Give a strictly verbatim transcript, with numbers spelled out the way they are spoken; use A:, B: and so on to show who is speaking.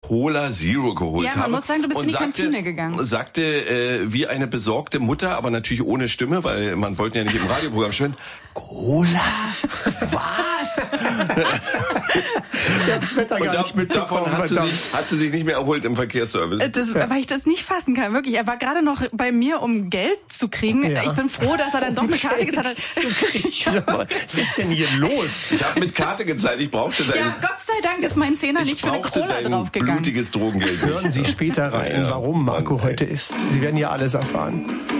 A: Cola Zero geholt
B: ja, man
A: habe.
B: muss sagen, du bist
A: und
B: in die
A: sagte,
B: Kantine gegangen.
A: Sagte äh, wie eine besorgte Mutter, aber natürlich ohne Stimme, weil man wollte ja nicht im Radioprogramm schwimmen. Cola? Was?
C: Das Wetter gar nicht
A: und davon hat sie, sich, hat sie sich nicht mehr erholt im Verkehrsservice.
B: Das, weil ich das nicht fassen kann, wirklich. Er war gerade noch bei mir, um Geld zu kriegen. Ja. Ich bin froh, dass er dann doch eine Karte gezahlt hat.
C: Was ist denn hier los?
A: Ich habe mit Karte gezahlt, ich brauchte dein...
B: Ja, Gott sei Dank ist mein Zehner nicht für eine Cola draufgegangen.
A: Blutiges Drogengeld.
C: Hören Sie später rein,
A: ja,
C: warum Marco
A: Mann,
C: heute ist. Sie werden ja alles erfahren.